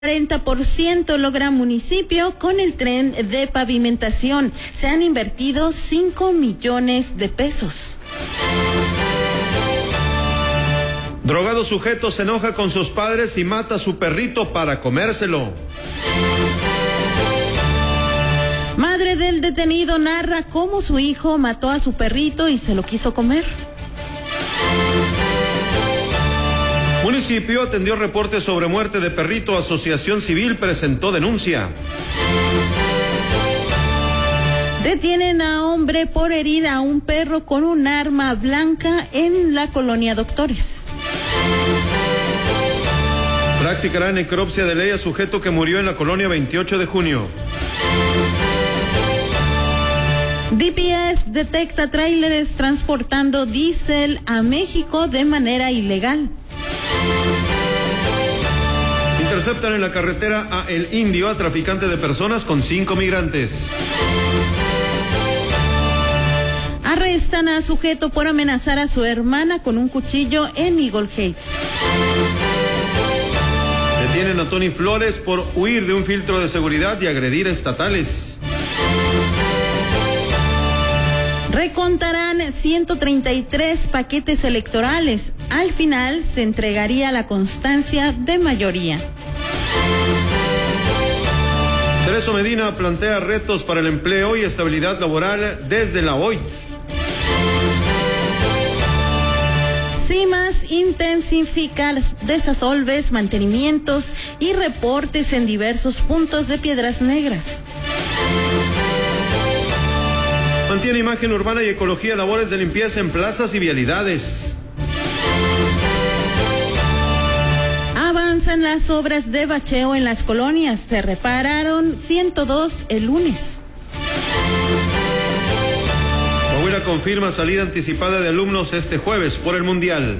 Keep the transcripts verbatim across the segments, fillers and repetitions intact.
cuarenta por ciento logra municipio con el tren de pavimentación. Se han invertido cinco millones de pesos. Drogado sujeto se enoja con sus padres y mata a su perrito para comérselo. Madre del detenido narra cómo su hijo mató a su perrito y se lo quiso comer. Municipio atendió reporte sobre muerte de perrito. Asociación civil presentó denuncia. Detienen a hombre por herir a un perro con un arma blanca en la colonia Doctores. Practicará necropsia de ley a sujeto que murió en la colonia veintiocho de junio. D P S detecta tráileres transportando diésel a México de manera ilegal. Interceptan en la carretera a El Indio a traficante de personas con cinco migrantes. Arrestan a sujeto por amenazar a su hermana con un cuchillo en Eagle Heights. Detienen a Tony Flores por huir de un filtro de seguridad y agredir a estatales. Recontarán ciento treinta y tres paquetes electorales. Al final se entregaría la constancia de mayoría. Tereso Medina plantea retos para el empleo y estabilidad laboral desde la O I T. CIMAS intensifica desasolves, mantenimientos y reportes en diversos puntos de Piedras Negras. Mantiene imagen urbana y ecología, labores de limpieza en plazas y vialidades. Avanzan las obras de bacheo en las colonias. Se repararon ciento dos el lunes. Coahuila confirma salida anticipada de alumnos este jueves por el Mundial.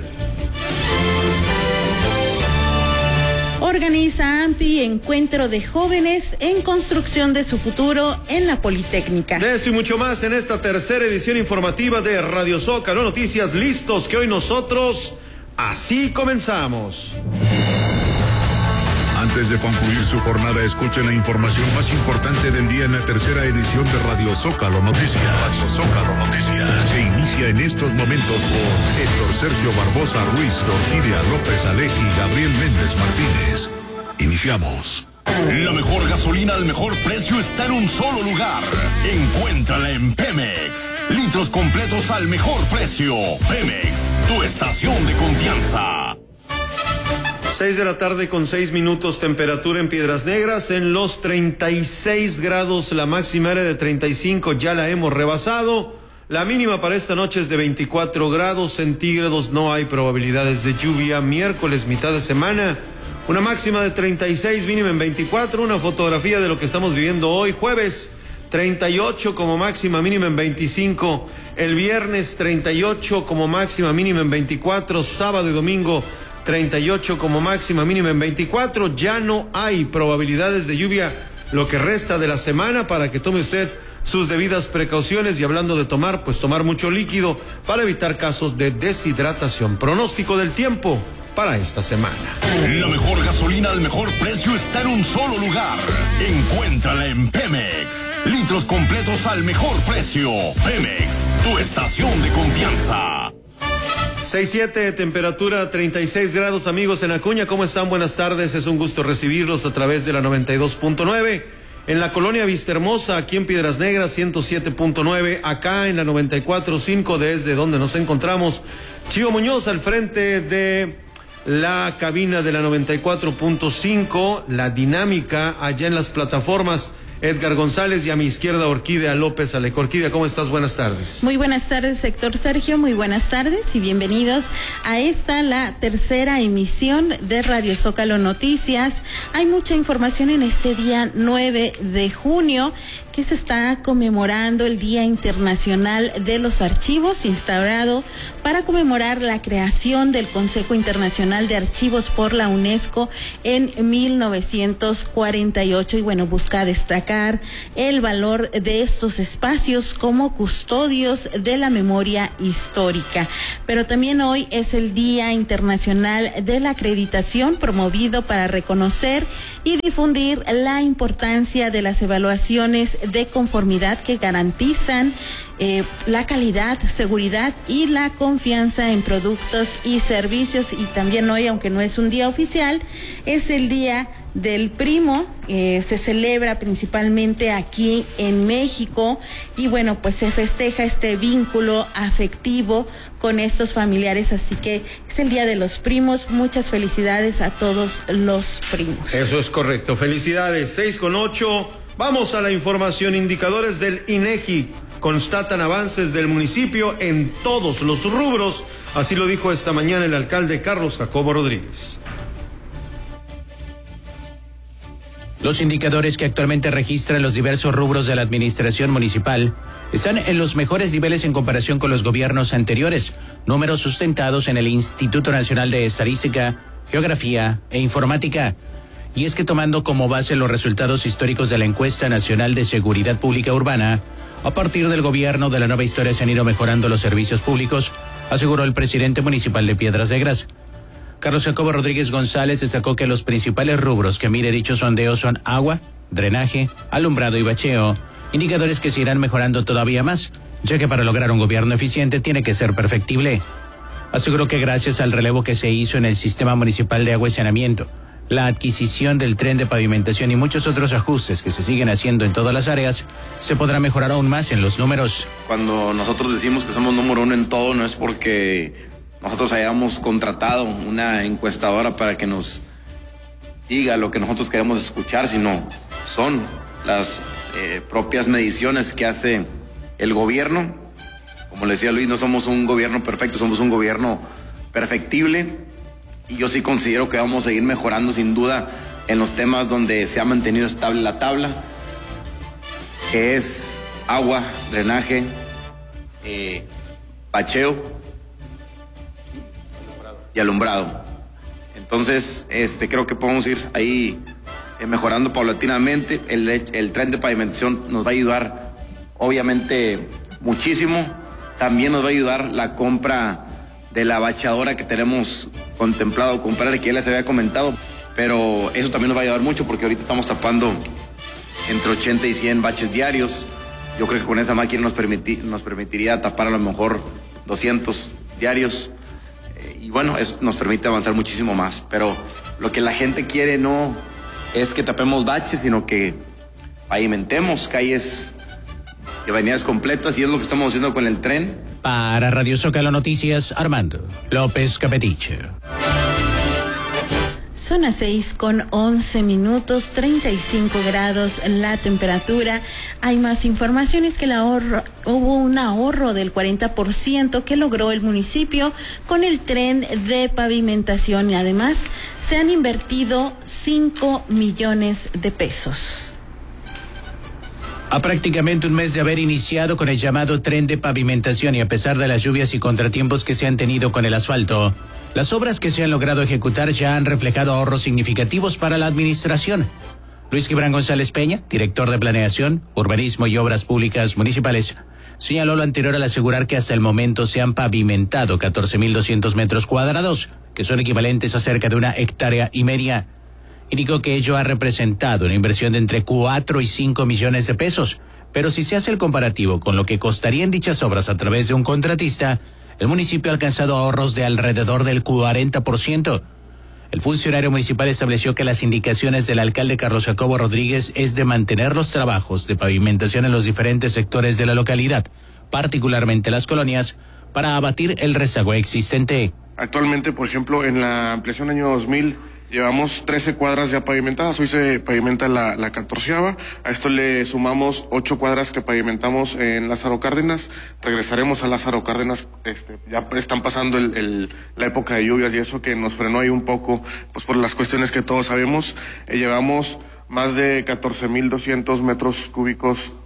Organiza A M P I encuentro de jóvenes en construcción de su futuro en la Politécnica. De esto y mucho más en esta tercera edición informativa de Radio Zócalo Noticias. Listos que hoy nosotros así comenzamos. Antes de concluir su jornada, escuchen la información más importante del día en la tercera edición de Radio Zócalo Noticias. Radio Zócalo Noticias se inicia en estos momentos por Héctor Sergio Barbosa Ruiz, Orquídea López Aleji y Gabriel Méndez Martínez. Iniciamos. La mejor gasolina al mejor precio está en un solo lugar. Encuéntrala en Pemex. Litros completos al mejor precio. Pemex, tu estación de confianza. Seis de la tarde con seis minutos, temperatura en Piedras Negras en los treinta y seis grados, la máxima era de treinta y cinco, ya la hemos rebasado. La mínima para esta noche es de veinticuatro grados centígrados, no hay probabilidades de lluvia. Miércoles, mitad de semana, una máxima de treinta y seis, mínima en veinticuatro, una fotografía de lo que estamos viviendo hoy. Jueves, treinta y ocho como máxima, mínima en veinticinco. El viernes, treinta y ocho como máxima, mínima en veinticuatro. Sábado y domingo, treinta y ocho como máxima, mínima en veinticuatro. Ya no hay probabilidades de lluvia lo que resta de la semana para que tome usted sus debidas precauciones. Y hablando de tomar, pues tomar mucho líquido para evitar casos de deshidratación. Pronóstico del tiempo para esta semana. La mejor gasolina al mejor precio está en un solo lugar. Encuéntrala en Pemex. Litros completos al mejor precio. Pemex, tu estación de confianza. seis siete, temperatura treinta y seis grados, amigos en Acuña, ¿cómo están? Buenas tardes, es un gusto recibirlos a través de la noventa y dos punto nueve, en la colonia Vistahermosa, aquí en Piedras Negras, ciento siete punto nueve, acá en la noventa y cuatro punto cinco, desde donde nos encontramos, Chío Muñoz al frente de la cabina de la noventa y cuatro punto cinco, la dinámica allá en las plataformas, Edgar González, y a mi izquierda Orquídea López Alejo. Orquídea, ¿cómo estás? Buenas tardes. Muy buenas tardes, Héctor Sergio, muy buenas tardes y bienvenidos a esta, la tercera emisión de Radio Zócalo Noticias. Hay mucha información en este día nueve de junio que se está conmemorando el Día Internacional de los Archivos, instaurado para conmemorar la creación del Consejo Internacional de Archivos por la UNESCO en mil novecientos cuarenta y ocho. Y bueno, busca destacar el valor de estos espacios como custodios de la memoria histórica. Pero también hoy es el Día Internacional de la Acreditación, promovido para reconocer y difundir la importancia de las evaluaciones de conformidad que garantizan eh, la calidad, seguridad y la confianza en productos y servicios. Y también hoy, aunque no es un día oficial, es el Día del Primo. Eh, se celebra principalmente aquí en México y bueno, pues se festeja este vínculo afectivo con estos familiares, así que es el Día de los Primos. Muchas felicidades a todos los primos. Eso es correcto, felicidades. Seis con ocho. Vamos a la información. Indicadores del INEGI constatan avances del municipio en todos los rubros, así lo dijo esta mañana el alcalde Carlos Jacobo Rodríguez. Los indicadores que actualmente registran los diversos rubros de la administración municipal están en los mejores niveles en comparación con los gobiernos anteriores, números sustentados en el Instituto Nacional de Estadística, Geografía e Informática. Y es que tomando como base los resultados históricos de la Encuesta Nacional de Seguridad Pública Urbana, a partir del gobierno de la nueva historia se han ido mejorando los servicios públicos, aseguró el presidente municipal de Piedras Negras. Carlos Jacobo Rodríguez González destacó que los principales rubros que mide dicho sondeo son agua, drenaje, alumbrado y bacheo, indicadores que se irán mejorando todavía más, ya que para lograr un gobierno eficiente tiene que ser perfectible. Aseguró que gracias al relevo que se hizo en el sistema municipal de agua y saneamiento, la adquisición del tren de pavimentación y muchos otros ajustes que se siguen haciendo en todas las áreas, se podrá mejorar aún más en los números. Cuando nosotros decimos que somos número uno en todo, no es porque nosotros hayamos contratado una encuestadora para que nos diga lo que nosotros queremos escuchar, sino son las eh, propias mediciones que hace el gobierno. Como le decía Luis, no somos un gobierno perfecto, somos un gobierno perfectible, y yo sí considero que vamos a seguir mejorando sin duda en los temas donde se ha mantenido estable la tabla, que es agua, drenaje, eh, bacheo y alumbrado. Entonces, este, creo que podemos ir ahí eh, mejorando paulatinamente. El, el tren de pavimentación nos va a ayudar, obviamente, muchísimo. También nos va a ayudar la compra de la bacheadora que tenemos contemplado comprar, que ya les había comentado, pero eso también nos va a ayudar mucho porque ahorita estamos tapando entre ochenta y cien baches diarios. Yo creo que con esa máquina nos, permiti- nos permitiría tapar a lo mejor doscientos diarios. Y bueno, eso nos permite avanzar muchísimo más, pero lo que la gente quiere no es que tapemos baches, sino que pavimentemos calles y avenidas completas, y es lo que estamos haciendo con el tren. Para Radio Zócalo Noticias, Armando López Capetiche. Son las seis con once minutos, treinta y cinco grados la temperatura. Hay más informaciones que el ahorro, hubo un ahorro del cuarenta por ciento que logró el municipio con el tren de pavimentación, y además se han invertido cinco millones de pesos. A prácticamente un mes de haber iniciado con el llamado tren de pavimentación y a pesar de las lluvias y contratiempos que se han tenido con el asfalto, las obras que se han logrado ejecutar ya han reflejado ahorros significativos para la administración. Luis Gibran González Peña, director de Planeación, Urbanismo y Obras Públicas Municipales, señaló lo anterior al asegurar que hasta el momento se han pavimentado catorce mil doscientos metros cuadrados, que son equivalentes a cerca de una hectárea y media. Indicó que ello ha representado una inversión de entre cuatro y cinco millones de pesos, pero si se hace el comparativo con lo que costarían dichas obras a través de un contratista, el municipio ha alcanzado ahorros de alrededor del cuarenta por ciento. El funcionario municipal estableció que las indicaciones del alcalde Carlos Jacobo Rodríguez es de mantener los trabajos de pavimentación en los diferentes sectores de la localidad, particularmente las colonias, para abatir el rezago existente. Actualmente, por ejemplo, en la ampliación año dos mil, llevamos trece cuadras ya pavimentadas, hoy se pavimenta la, la catorceava, a esto le sumamos ocho cuadras que pavimentamos en Lázaro Cárdenas, regresaremos a Lázaro Cárdenas, este, ya están pasando el, el, la época de lluvias y eso que nos frenó ahí un poco, pues por las cuestiones que todos sabemos, eh, llevamos más de catorce mil doscientos metros cúbicos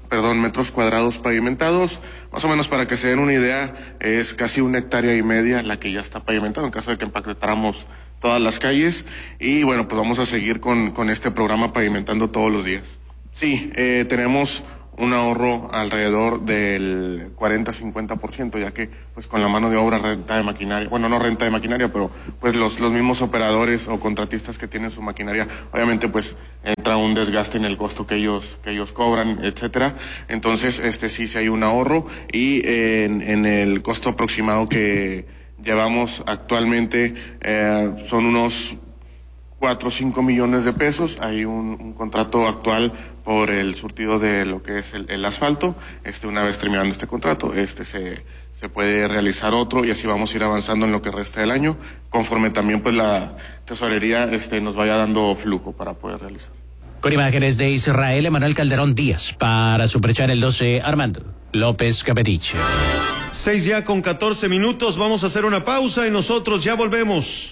perdón, metros cuadrados pavimentados. Más o menos para que se den una idea, es casi una hectárea y media la que ya está pavimentada en caso de que empaquetáramos todas las calles. Y bueno, pues vamos a seguir con, con este programa pavimentando todos los días. Sí, eh, tenemos un ahorro alrededor del cuarenta a cincuenta por ciento, ya que pues con la mano de obra, renta de maquinaria, bueno, no renta de maquinaria, pero pues los, los mismos operadores o contratistas que tienen su maquinaria, obviamente pues entra un desgaste en el costo que ellos, que ellos cobran, etcétera. Entonces, este sí, sí hay un ahorro, y eh, en, en el costo aproximado que llevamos actualmente eh, son unos cuatro o cinco millones de pesos. Hay un, un contrato actual por el surtido de lo que es el, el asfalto. Este, una vez terminando este contrato, este se, se puede realizar otro, y así vamos a ir avanzando en lo que resta del año, conforme también pues la tesorería este, nos vaya dando flujo para poder realizar. Con imágenes de Israel, Emanuel Calderón Díaz, para Superchar el doce, Armando López Caperich. Seis ya con catorce minutos, vamos a hacer una pausa y nosotros ya volvemos.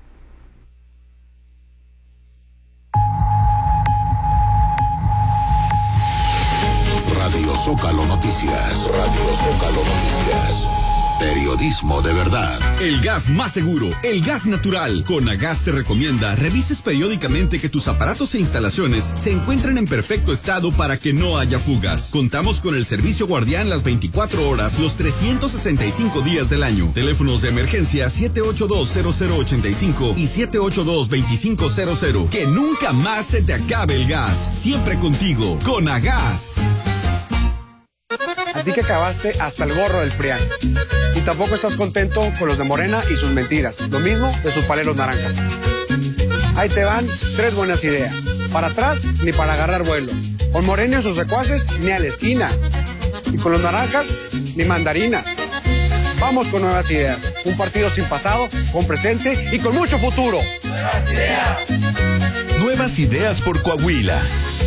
Radio Zócalo Noticias. Radio Zócalo Noticias. Periodismo de verdad. El gas más seguro, el gas natural. Conagas te recomienda revises periódicamente que tus aparatos e instalaciones se encuentren en perfecto estado para que no haya fugas. Contamos con el servicio guardián las veinticuatro horas, los trescientos sesenta y cinco días del año. Teléfonos de emergencia siete ocho dos cero cero ocho cinco y siete ocho dos dos cinco cero cero. Que nunca más se te acabe el gas. Siempre contigo. Conagas. A ti que acabaste hasta el gorro del PRIAN. Y tampoco estás contento con los de Morena y sus mentiras. Lo mismo de sus paleros naranjas. Ahí te van tres buenas ideas. Para atrás, ni para agarrar vuelo. Con Morena y sus secuaces, ni a la esquina. Y con los naranjas, ni mandarinas. Vamos con nuevas ideas. Un partido sin pasado, con presente y con mucho futuro. ¡Nuevas ideas! Nuevas ideas por Coahuila.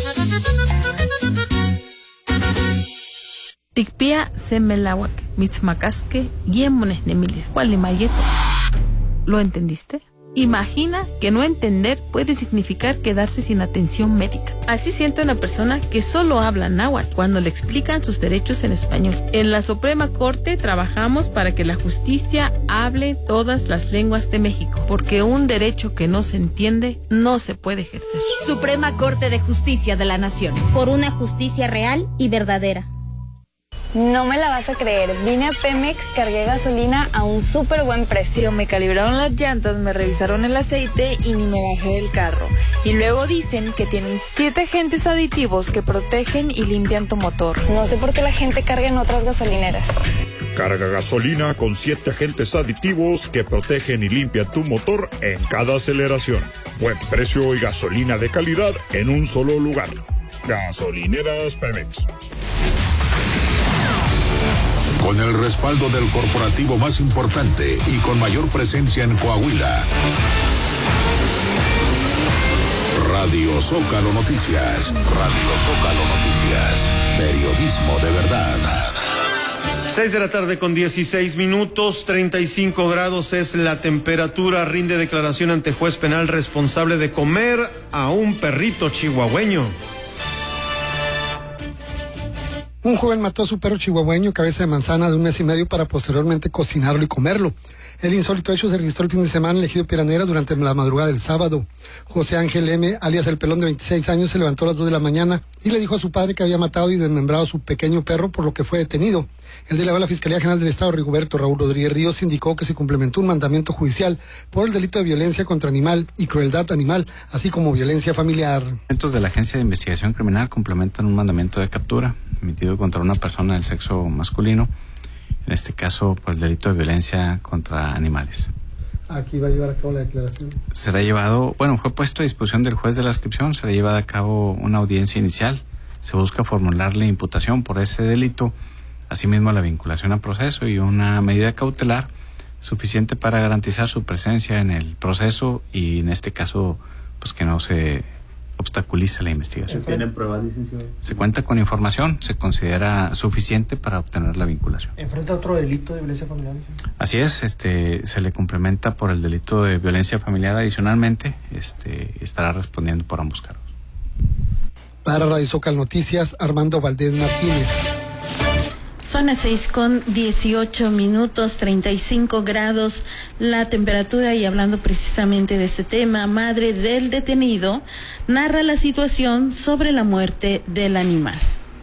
Tikpia semelawak, mitzmacasque, guiemones nemilis, mayeto. ¿Lo entendiste? Imagina que no entender puede significar quedarse sin atención médica. Así siente una persona que solo habla náhuatl cuando le explican sus derechos en español. En la Suprema Corte trabajamos para que la justicia hable todas las lenguas de México, porque un derecho que no se entiende no se puede ejercer. Suprema Corte de Justicia de la Nación. Por una justicia real y verdadera. No me la vas a creer, vine a Pemex, cargué gasolina a un súper buen precio. Me calibraron las llantas, me revisaron el aceite y ni me bajé del carro. Y luego dicen que tienen siete agentes aditivos que protegen y limpian tu motor. No sé por qué la gente carga en otras gasolineras. Carga gasolina con siete agentes aditivos que protegen y limpian tu motor en cada aceleración. Buen precio y gasolina de calidad en un solo lugar. Gasolineras Pemex. Con el respaldo del corporativo más importante y con mayor presencia en Coahuila. Radio Zócalo Noticias. Radio Zócalo Noticias. Periodismo de verdad. Seis de la tarde con dieciséis minutos, treinta y cinco grados es la temperatura. Rinde declaración ante juez penal responsable de comer a un perrito chihuahueño. Un joven mató a su perro chihuahueño, cabeza de manzana, de un mes y medio para posteriormente cocinarlo y comerlo. El insólito hecho se registró el fin de semana en el ejido Piranera durante la madrugada del sábado. José Ángel M., alias El Pelón, de veintiséis años, se levantó a las dos de la mañana y le dijo a su padre que había matado y desmembrado a su pequeño perro, por lo que fue detenido. El delegado de la Fiscalía General del Estado, Rigoberto Raúl Rodríguez Ríos, indicó que se complementó un mandamiento judicial por el delito de violencia contra animal y crueldad animal, así como violencia familiar. Elementos de la Agencia de Investigación Criminal complementan un mandamiento de captura emitido contra una persona del sexo masculino, en este caso por el delito de violencia contra animales. Aquí va a llevar a cabo la declaración. Será llevado, bueno, fue puesto a disposición del juez de la inscripción, será llevada a cabo una audiencia inicial, se busca formularle imputación por ese delito, asimismo la vinculación a proceso y una medida cautelar suficiente para garantizar su presencia en el proceso y en este caso, pues que no se obstaculiza la investigación. ¿Tienen pruebas, licenciado? Se cuenta con información, se considera suficiente para obtener la vinculación. ¿Enfrenta otro delito de violencia familiar? Así es, este, se le complementa por el delito de violencia familiar adicionalmente, este, estará respondiendo por ambos cargos. Para Para Radio Zócalo Noticias, Armando Valdés Martínez. Son las seis con dieciocho minutos, treinta y cinco grados la temperatura, y hablando precisamente de este tema, madre del detenido narra la situación sobre la muerte del animal.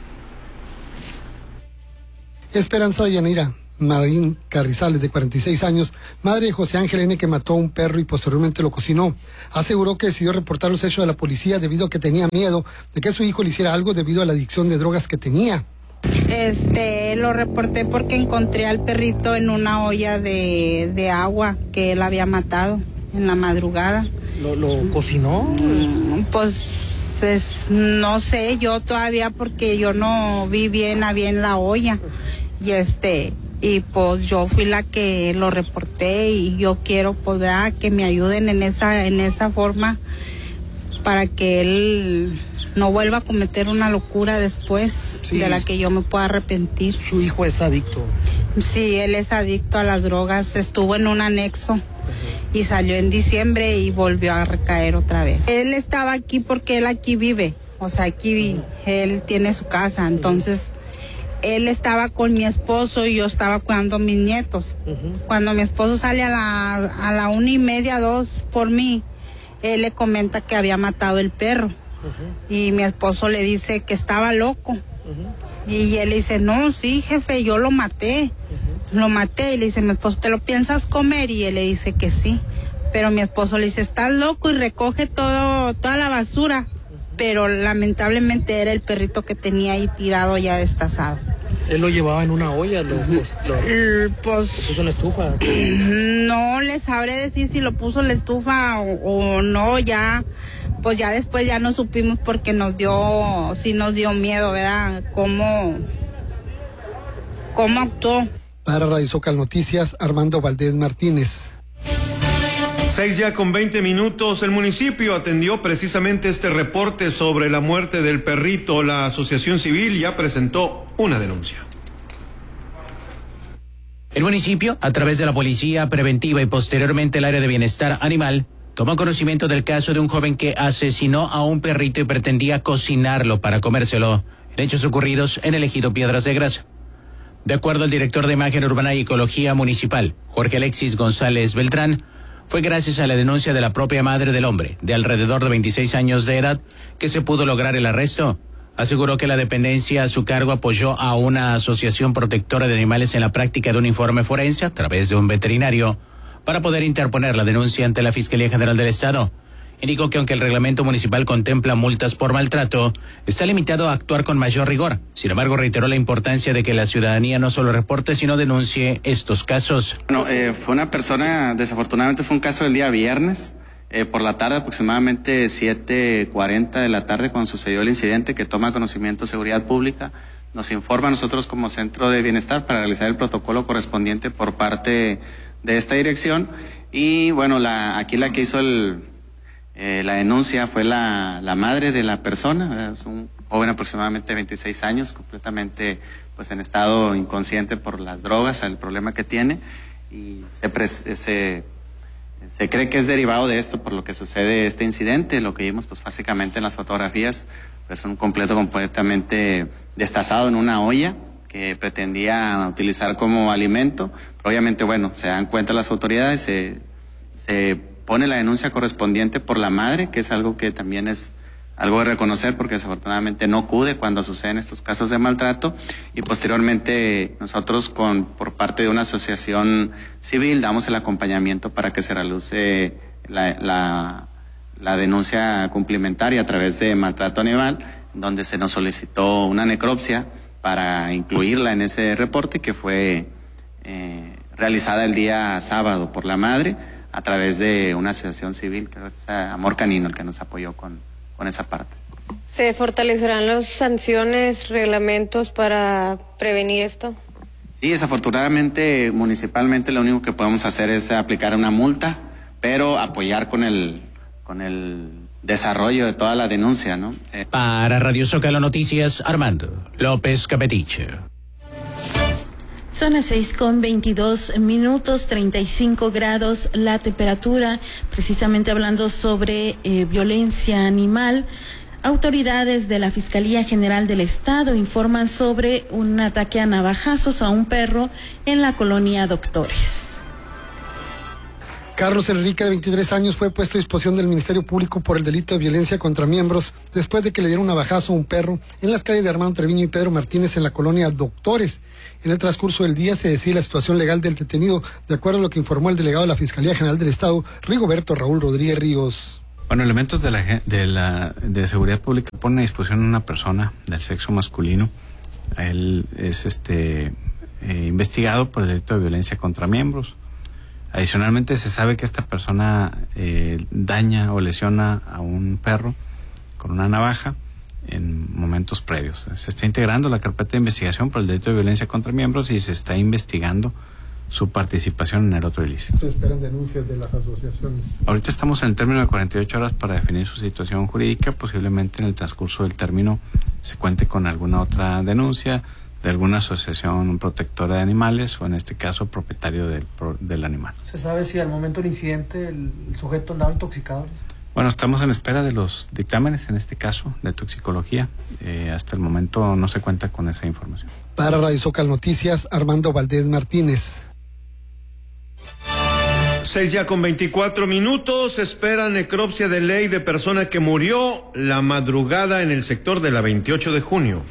Esperanza Yanira Marín Carrizales, de cuarenta y seis años, madre de José Ángel N., que mató a un perro y posteriormente lo cocinó, aseguró que decidió reportar los hechos a la policía debido a que tenía miedo de que su hijo le hiciera algo debido a la adicción de drogas que tenía. Este, lo reporté porque encontré al perrito en una olla de, de agua que él había matado en la madrugada. ¿Lo, lo cocinó? Mm, pues es, no sé, yo todavía, porque yo no vi bien a bien la olla. Y este, y pues yo fui la que lo reporté, y yo quiero poder que me ayuden en esa, en esa forma para que él no vuelva a cometer una locura después, sí, de la que yo me pueda arrepentir. ¿Su hijo es adicto? Sí, él es adicto a las drogas, estuvo en un anexo. Uh-huh. Y salió en diciembre y volvió a recaer otra vez. Él estaba aquí porque él aquí vive, o sea, aquí uh-huh. él tiene su casa, entonces él estaba con mi esposo y yo estaba cuidando a mis nietos. Uh-huh. Cuando mi esposo sale a la, a la una y media, dos por mí, él le comenta que había matado el perro. Uh-huh. Y mi esposo le dice que estaba loco. Uh-huh. Y él le dice, no, sí, jefe, yo lo maté. Uh-huh. Lo maté. Y le dice, mi esposo, ¿te lo piensas comer? Y él le dice que sí. Pero mi esposo le dice, estás loco, y recoge todo, toda la basura. Uh-huh. Pero lamentablemente era el perrito que tenía ahí tirado, ya destazado. ¿Él lo llevaba en una olla? ¿Lo, pues, lo, pues, ¿lo puso en la estufa? No les sabré decir si lo puso en la estufa o, o no, ya, pues ya después ya no supimos, porque nos dio, sí nos dio miedo, ¿verdad? ¿Cómo, cómo actuó? Para Radio Zócalo Noticias, Armando Valdés Martínez. Seis ya con veinte minutos. El municipio atendió precisamente este reporte sobre la muerte del perrito. La asociación civil ya presentó una denuncia. El municipio, a través de la policía preventiva y posteriormente el área de bienestar animal, tomó conocimiento del caso de un joven que asesinó a un perrito y pretendía cocinarlo para comérselo, en hechos ocurridos en el ejido Piedras Negras. De acuerdo al director de Imagen Urbana y Ecología Municipal, Jorge Alexis González Beltrán, fue gracias a la denuncia de la propia madre del hombre, de alrededor de veintiséis años de edad, que se pudo lograr el arresto. Aseguró que la dependencia a su cargo apoyó a una asociación protectora de animales en la práctica de un informe forense a través de un veterinario para poder interponer la denuncia ante la Fiscalía General del Estado. Indicó que aunque el reglamento municipal contempla multas por maltrato, está limitado a actuar con mayor rigor. Sin embargo, reiteró la importancia de que la ciudadanía no solo reporte, sino denuncie estos casos. Bueno, eh, fue una persona, desafortunadamente fue un caso del día viernes, eh, por la tarde, aproximadamente siete cuarenta de la tarde, cuando sucedió el incidente, que toma conocimiento Seguridad Pública, nos informa a nosotros como Centro de Bienestar para realizar el protocolo correspondiente por parte de esta dirección. Y bueno, la, aquí la que hizo el... Eh, la denuncia fue la, la madre de la persona, es un joven aproximadamente de veintiséis años, completamente pues en estado inconsciente por las drogas, el problema que tiene, y se, pre, se, se cree que es derivado de esto por lo que sucede este incidente. Lo que vimos pues básicamente en las fotografías, pues un completo completamente destazado en una olla que pretendía utilizar como alimento. Pero obviamente, bueno, se dan cuenta las autoridades, se, se pone la denuncia correspondiente por la madre, que es algo que también es algo de reconocer, porque desafortunadamente no acude cuando suceden estos casos de maltrato, y posteriormente nosotros con por parte de una asociación civil damos el acompañamiento para que se realice la, la, la denuncia complementaria a través de maltrato animal, donde se nos solicitó una necropsia para incluirla en ese reporte, que fue eh, realizada el día sábado por la madre, a través de una asociación civil, que es Amor Canino, el que nos apoyó con, con esa parte. ¿Se fortalecerán las sanciones, reglamentos para prevenir esto? Sí, desafortunadamente, municipalmente lo único que podemos hacer es aplicar una multa, pero apoyar con el, con el desarrollo de toda la denuncia, ¿no? Eh. Para Radio Zócalo Noticias, Armando López Capetiche. Son las seis con veintidós minutos, treinta y cinco grados la temperatura. Precisamente hablando sobre eh, violencia animal, Autoridades de la Fiscalía General del Estado informan sobre un ataque a navajazos a un perro en la colonia Doctores. Carlos Enrique, de veintitrés años, fue puesto a disposición del Ministerio Público por el delito de violencia contra miembros después de que le diera un navajazo a un perro en las calles de Armando Treviño y Pedro Martínez en la colonia Doctores. En el transcurso del día se decide la situación legal del detenido, de acuerdo a lo que informó el delegado de la Fiscalía General del Estado, Rigoberto Raúl Rodríguez Ríos. Bueno, elementos de la de la de seguridad pública ponen a disposición a una persona del sexo masculino. Él es este eh, investigado por el delito de violencia contra miembros. Adicionalmente se sabe que esta persona eh, daña o lesiona a un perro con una navaja en momentos previos. Se está integrando la carpeta de investigación por el delito de violencia contra miembros y se está investigando su participación en el otro ilícito. Se esperan denuncias de las asociaciones. Ahorita estamos en el término de cuarenta y ocho horas para definir su situación jurídica. Posiblemente en el transcurso del término se cuente con alguna otra denuncia de alguna asociación protectora de animales o en este caso propietario del, del animal. ¿Se sabe si al momento del incidente el, el sujeto andaba intoxicado? Bueno, estamos en espera de los dictámenes, en este caso de toxicología. Eh, hasta el momento no se cuenta con esa información. Para Radio Zócalo Noticias, Armando Valdés Martínez. Seis ya con veinticuatro minutos, espera necropsia de ley de persona que murió la madrugada en el sector de la veintiocho de junio.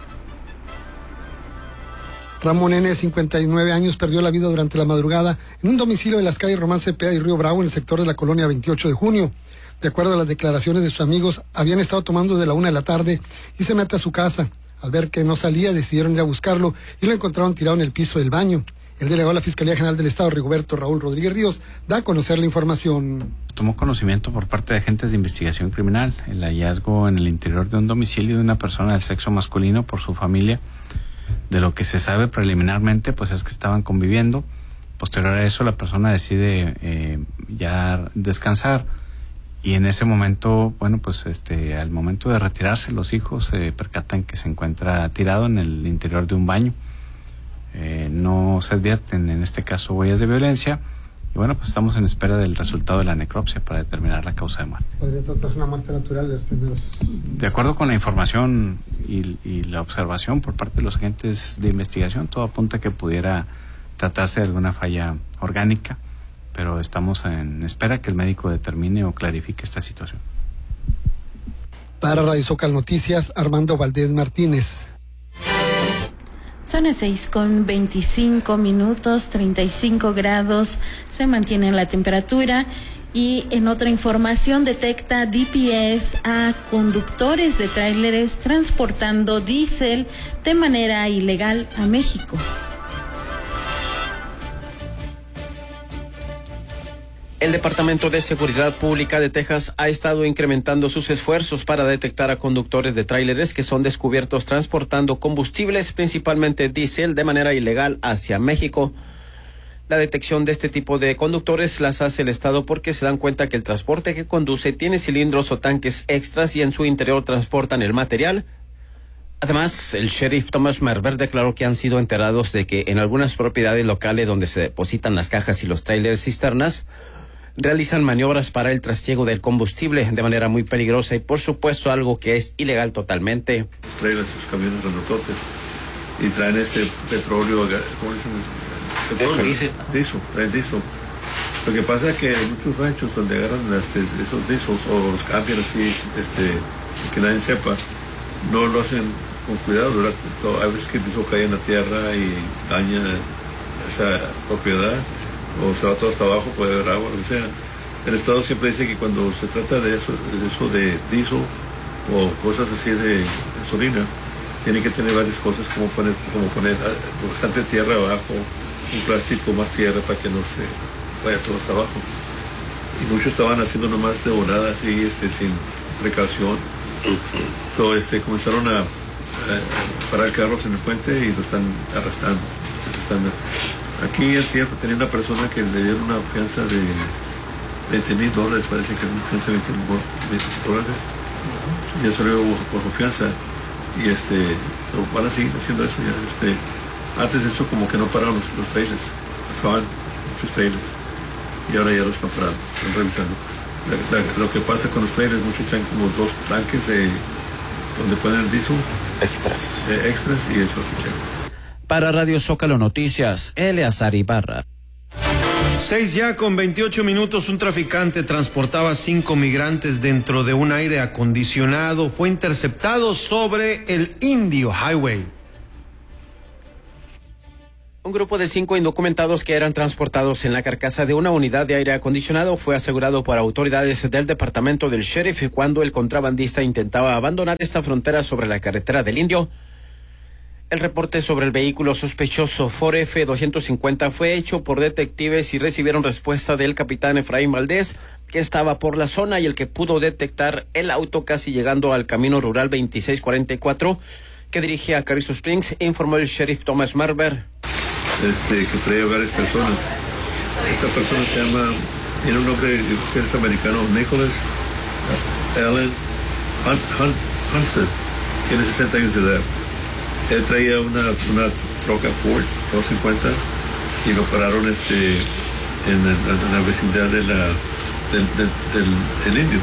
Ramón N., de cincuenta y nueve años, perdió la vida durante la madrugada en un domicilio de las calles Román Cepeda y Río Bravo en el sector de la colonia veintiocho de junio. De acuerdo a las declaraciones de sus amigos, habían estado tomando desde la una de la tarde y se mete a su casa. Al ver que no salía, decidieron ir a buscarlo y lo encontraron tirado en el piso del baño. El delegado de la Fiscalía General del Estado, Rigoberto Raúl Rodríguez Ríos, da a conocer la información. Tomó conocimiento por parte de agentes de investigación criminal el hallazgo en el interior de un domicilio de una persona del sexo masculino por su familia. De lo que se sabe preliminarmente, pues es que estaban conviviendo. Posterior a eso, la persona decide eh, ya descansar y en ese momento, bueno, pues este, al momento de retirarse, los hijos se percatan que se encuentra tirado en el interior de un baño. Eh, no se advierten en este caso huellas de violencia y bueno, pues estamos en espera del resultado de la necropsia para determinar la causa de muerte. ¿Podría tratarse una muerte natural de los primeros? De acuerdo con la información y, y la observación por parte de los agentes de investigación, todo apunta a que pudiera tratarse de alguna falla orgánica, pero estamos en espera que el médico determine o clarifique esta situación. Para Radio Zócalo Noticias, Armando Valdés Martínez. Son las seis con veinticinco minutos, treinta y cinco grados, se mantiene la temperatura. Y en otra información, detecta D P S a conductores de tráileres transportando diésel de manera ilegal a México. El Departamento de Seguridad Pública de Texas ha estado incrementando sus esfuerzos para detectar a conductores de tráileres que son descubiertos transportando combustibles, principalmente diésel, de manera ilegal hacia México. La detección de este tipo de conductores las hace el Estado porque se dan cuenta que el transporte que conduce tiene cilindros o tanques extras y en su interior transportan el material. Además, el sheriff Thomas Merber declaró que han sido enterados de que en algunas propiedades locales donde se depositan las cajas y los tráileres cisternas, realizan maniobras para el trasiego del combustible de manera muy peligrosa y por supuesto algo que es ilegal totalmente. Traen sus camiones grandototes y traen este petróleo, ¿cómo dicen? Petróleo, diésel. Diesel, traen diesel. Lo que pasa es que hay muchos ranchos donde agarran este, esos diesels o los cambian así, este, que nadie sepa, no lo hacen con cuidado, ¿verdad? Hay veces que el diesel cae en la tierra y daña esa propiedad, o se va todo hasta abajo, puede haber agua, lo que sea. El Estado siempre dice que cuando se trata de eso, de, eso de diesel o cosas así de gasolina, tiene que tener varias cosas como poner, como poner bastante tierra abajo, un plástico más tierra para que no se vaya todo hasta abajo. Y muchos estaban haciendo nomás de volada así, este, sin precaución. So, este, comenzaron a, a parar carros en el puente y lo están arrastrando. Están, aquí el tiempo tenía una persona que le dieron una fianza de veinte mil dólares, parece que es una fianza de veinte mil dólares. Ya salió por confianza y este, so, van a seguir haciendo eso ya. Este, antes de eso como que no pararon los, los trailers, pasaban muchos trailers y ahora ya lo están parando, están revisando. La, la, lo que pasa con los trailers, muchos traen como dos tanques de, donde ponen el diesel. Extras. Eh, extras y eso es. Para Radio Zócalo Noticias, Eleazar Ibarra. Seis ya con veintiocho minutos, un traficante transportaba cinco migrantes dentro de un aire acondicionado. Fue interceptado sobre el Indio Highway. Un grupo de cinco indocumentados que eran transportados en la carcasa de una unidad de aire acondicionado fue asegurado por autoridades del departamento del sheriff cuando el contrabandista intentaba abandonar esta frontera sobre la carretera del Indio. El reporte sobre el vehículo sospechoso Ford F doscientos cincuenta fue hecho por detectives y recibieron respuesta del capitán Efraín Valdés, que estaba por la zona y el que pudo detectar el auto casi llegando al camino rural veintiséis cuarenta y cuatro que dirige a Carrizo Springs, informó el sheriff Thomas Marber. Este, que traía varias personas. Esta persona se llama, tiene un nombre que es americano, Nicholas Allen Hunt, Hunt, Hunstead, tiene sesenta años de edad. Él traía una, una troca Ford doscientos cincuenta y lo pararon este, en, el, en la vecindad de la, del, del, del, del Indio.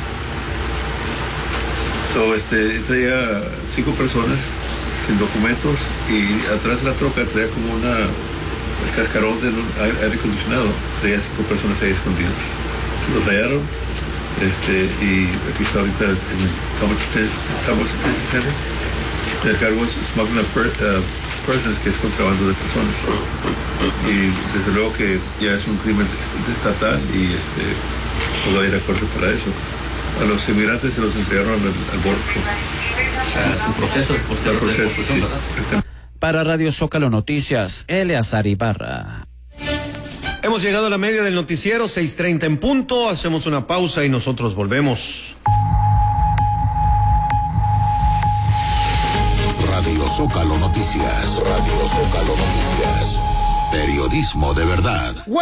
So, este, traía cinco personas sin documentos y atrás de la troca traía como una el cascarón de un aire acondicionado, traía cinco personas ahí escondidas. Los hallaron, este, y aquí está ahorita en el Thomas Detention Center. El cargo es smuggling of per, uh, persons, que es contrabando de personas. Y desde luego que ya es un crimen estatal y este, pues va a ir a corte para eso. A los inmigrantes se los entregaron al, al bordo. Uh, su proceso de posterior. Sí. Para Radio Zócalo Noticias, Eleazar Ibarra. Hemos llegado a la media del noticiero, seis treinta en punto. Hacemos una pausa y nosotros volvemos. Radio Zócalo Noticias. Radio Zócalo Noticias. Periodismo de verdad.